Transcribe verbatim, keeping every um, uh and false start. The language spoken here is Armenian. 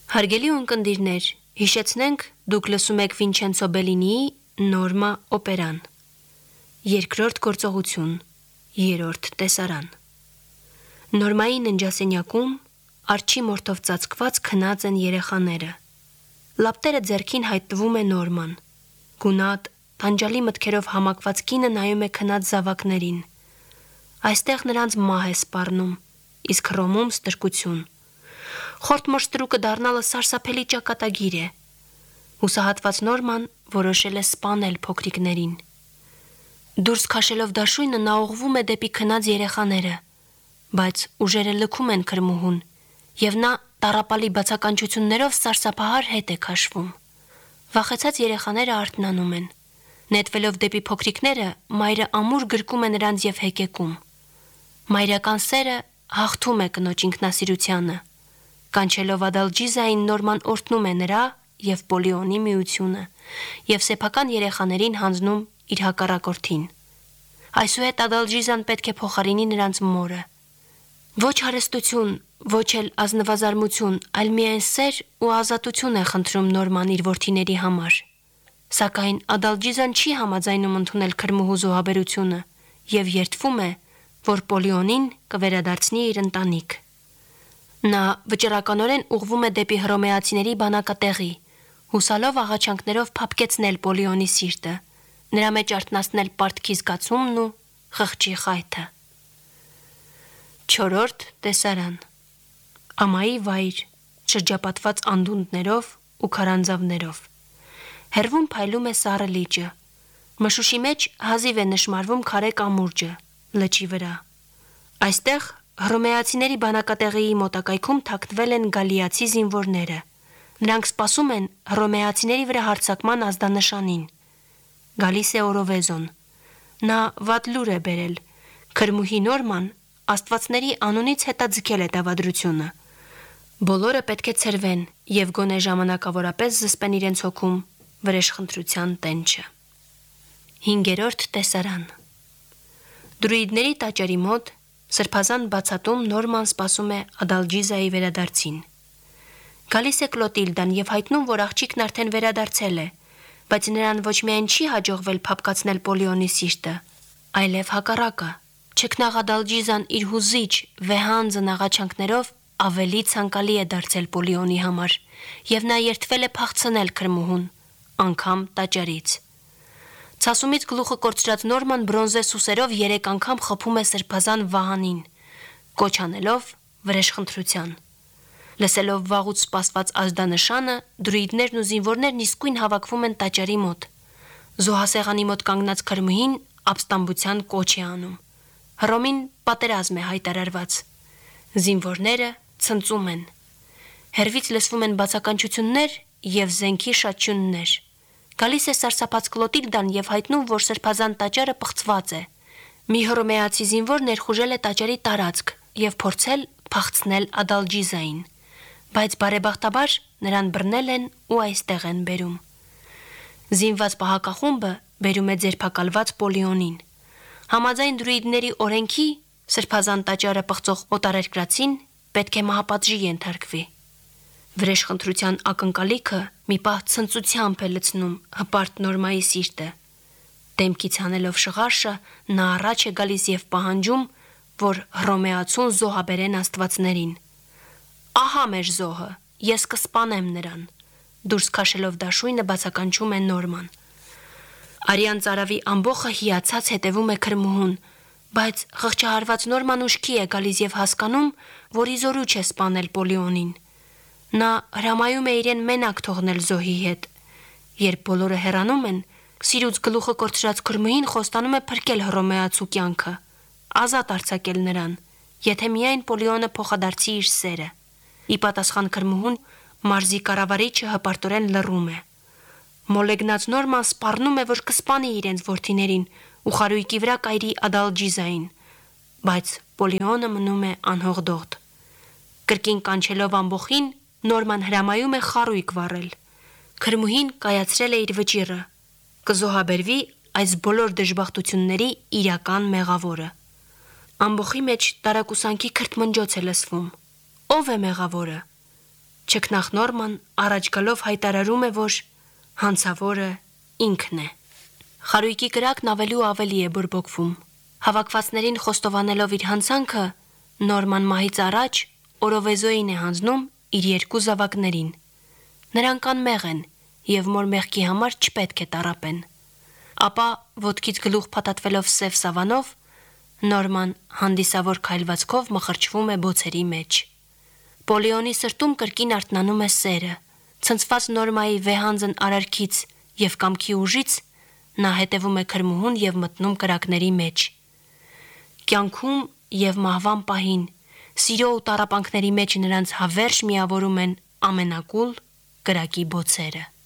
Հարգելի ունկնդիրներ, հիշեցնենք դուք լսում եք Վինչենցո Բելինիի Նորմա օպերան, երկրորդ գործողություն, երրորդ տեսարան։ Նորմայի ննջասենյակում արջի մորթով ծածկված քնած են երեխաները։ Լապտերը ձեռքին հայտնվում է Նորման։ Գունատ, տանջալի մտքերով համակված կինը նայում է քնած զավակներին։ Այստեղ նրանց մահ է սպառնում, իսկ Հռոմում ստրկություն։ Խորտ մոշտրուկը դառնալը սարսափելի ճակատագիր է։ Հուսահատված Նորման որոշել է սպանել փոքրիկներին։ Դուրս քաշելով դաշույնը նա ուղղվում է դեպի քնած երեխաները, բայց ուժերը լքում են քրմուհուն, եւ նա տառապալի բացականչություններով սարսափահար հետ է քաշվում։ Վախեցած երեխաները արթնանում են։ Նետվելով դեպի փոքրիկները, մայրը ամուր գրկում է նրանց եւ հեկեկում։ Մայրական սերը հաղթում է կնոջ ինքնասիրությանը։ Կանչելով Ադալջիզային Նորման օրհնում է նրա եւ Պոլիոնի միությունը եւ սեփական երեխաներին հանձնում իր հակառակորդին։ Այսուհետ Ադալջիզան պետք է փոխարինի նրանց մորը։ Ոչ հարստություն, ոչ էլ ազնվազարմություն, այլ միայն սեր ու ազատություն է խնդրում Նորման իր որդիների համար։ Սակայն Ադալջիզան չի համաձայնում ընդունել քրմուհու զոհաբերությունը եւ երդվում է, որ Պոլիոնին կվերադարձնի իր ընտանիք։ Նա վճռականորեն ուղղվում է դեպի հռոմեացիների բանակատեղի, հուսալով աղաչանքներով փափկեցնել Պոլիոնի սիրտը, նրա մեջ արթնացնել պարտքի զգացումն ու խղճի խայթը։ Չորրորդ տեսարան։ Ամայի վայր, շրջապատված անդունդներով ու քարանձավներով։ Հեռվում փայլում է սառը լիճը։ Մշուշի մեջ հազիվ է նշմարվում քարե կամուրջը, լճի վրա։ Այստեղ հռոմեացիների բանակատեղիի մոտակայքում թաքնվել են գալիացի զինվորները։ Նրանք սպասում են հռոմեացիների վրա հարձակման ազդանշանին։ Գալիս է Օրովեզոն։ Նա վատ լուր է բերել։ Քրմուհի Նորման աստվածների անունից հետաձգել է դավադրությունը։ Բոլորը պետք է ցրվեն եւ գոնե ժամանակավորապես զսպեն իրենց հոգում վրեժխնդրության տենչը։ Հինգերորդ տեսարան։ Դրուիդների տաճարի մոտ սրբազան բացատում Նորման սպասում է Ադալջիզայի վերադարձին։ Գալիս է Կլոտիլդան եւ հայտնում, որ աղջիկն արդեն վերադարձել է, բայց նրան ոչ միայն չի հաջողվել փափկացնել Պոլիոնի սիրտը, այլև հակառակը։ Չքնաղ Ադալջիզան իր հուզիչ, վեհանձն աղաչանքներով ավելի ցանկալի է դարձել Պոլիոնի համար, եւ նա երդվել է փախցնել քրմուհուն, անգամ տաճարից։ Ցասումից գլուխը կորցրած Նորման բրոնզե սուսերով երեք անգամ խփում է սրբազան վահանին, կոչ անելով վրեժխնդրության։ Լսելով վաղուց սպասված ազդանշանը, դրուիդներն ու զինվորներն իսկույն հավաքվում են տաճարի մոտ։ Զոհասեղանի մոտ կանգնած քրմուհին ապստամբության կոչ է անում։ Հռոմին պատերազմ է հայտարարված։ Զինվորները ցնծում են։ Հեռվից լսվում են բացականչություններ եւ զենքի շաչյուններ։ Գալիս է սարսափած Կլոտիլդան եւ հայտնում, որ սրբազան տաճարը պղծված է։ Մի հռոմեացի զինվոր ներխուժել է տաճարի տարածք եւ փորձել փախցնել Ադալջիզային, բայց բարեբախտաբար նրան բռնել են ու այստեղ են բերում։ Զինված պահակախումբը բերում է ձերբակալված Պոլիոնին։ Համաձայն դրուիդների օրենքի սրբազան տաճարը պղծող օտարերկրացին պետք է մահապատժի ենթարկվի։ Վրեժխնդրության ակնկալիքը մի պահ ցնծությամբ է լցնում հպարտ Նորմայի սիրտը։ Դեմքից հանելով շղարշը, նա առաջ է գալիս եւ պահանջում, որ հռոմեացուն զոհաբերեն աստվածներին։ Ահա մեր զոհը, ես կսպանեմ նրան։ Դուրս քաշելով դաշույնը բացականչում է Նորման։ Արյան ծարավի ամբոխը հիացած հետևում է քրմուհուն, բայց խղճահարված Նորման ուշքի է գալիս եւ հասկանում, որ իզորու չէ սպանել Պոլիոնին։ Նա հրամայում է իրեն մենակ թողնել զոհի հետ։ Երբ բոլորը հեռանում են, սիրուց գլուխը կորցրած քրմուհին խոստանում է փրկել հռոմեացու կյանքը, ազատ արձակել նրան, եթե միայն Պոլիոնը փոխադարձի իր սերը։ Ի պատասխան քրմուհուն մարզի կառավարիչը հպարտորեն լռում է։ Մոլեգնած Նորման սպառնում է, որ կսպանի իրենց որդիներին ու խարույկի վրա կայրի Ադալջիզային, բայց Պոլիոնը մնում է անհողդողդ։ Կրկին կանչելով ամբոխին, Նորման հրամայում է խարույկ վառել։ Քրմուհին կայացրել է իր վճիռը։ Կզոհաբերվի այս բոլոր դժբախտությունների իրական մեղավորը։ Ամբոխի մեջ տարակուսանքի քրթմնջոց է լսվում։ Ո՞վ է մեղավորը։ Չքնախ Նորման առաջ գալով հայտարարում է, որ հանցավորը ինքն է։ Խարույկի կրակն ավելի ու ավելի է բորբոքվում։ Հավաքվածներին խոստովանելով իր հանցանքը, Նորման մահից առաջ Օրովեզոյին է հանձնում իր երկու զավակներին։ Նրանք անմեղ են և մոր մեղքի համար չպետք է տառապեն։ Ապա ոտքից գլուխ փաթաթվելով սև սավանով, Նորման հանդիսավոր քայլվածքով մխրճվում է բոցերի մեջ։ Պոլեոնի սրտում կրկին արթնանում է սերը։ Ցնցված Նորմայի վեհանձն արարքից և կամքի ուժից նա հետևում է քրմուհուն և մտնում կրակների մեջ։ Կյանքում և մահվան պահին սիրո ու տառապանքների մեջ նրանց հավերժ միավորում են ամենակուլ կրակի բոցերը։